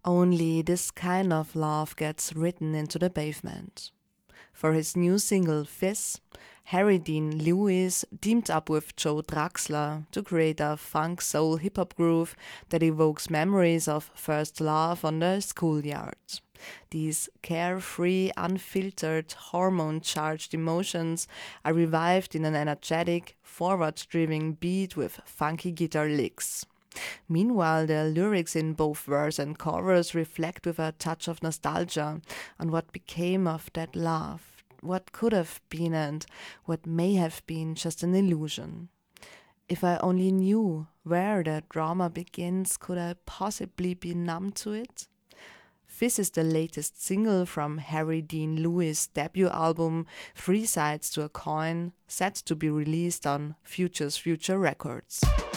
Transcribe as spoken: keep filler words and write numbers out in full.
Only this kind of love gets written into the pavement. For his new single Fizz, Harry Dean Lewis teamed up with Joe Draxler to create a funk soul hip hop groove that evokes memories of first love on the schoolyard. These carefree, unfiltered, hormone charged emotions are revived in an energetic, forward driving beat with funky guitar licks. Meanwhile, the lyrics in both verse and chorus reflect with a touch of nostalgia on what became of that love, what could have been, and what may have been just an illusion. If I only knew where the drama begins, could I possibly be numb to it? This is the latest single from Harry Dean Lewis' debut album, Three Sides to a Coin, set to be released on Future's Future Records.